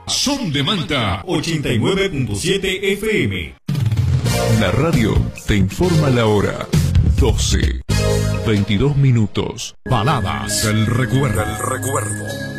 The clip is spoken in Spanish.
Son de Manta 89.7 FM. La radio te informa la hora. 12:22. Baladas del recuerdo.